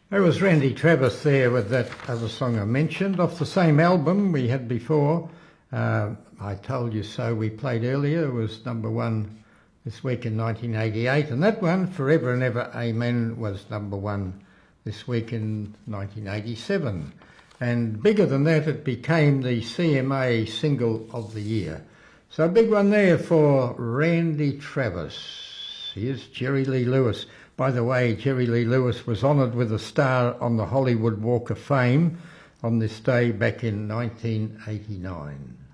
There was Randy Travis there with that other song I mentioned, off the same album we had before. I Told You So, we played earlier, was number one this week in 1988, and that one, Forever and Ever Amen, was number one this week in 1987. And bigger than that, it became the CMA Single of the Year. So a big one there for Randy Travis. Here's Jerry Lee Lewis. By the way, Jerry Lee Lewis was honoured with a star on the Hollywood Walk of Fame on this day back in 1989.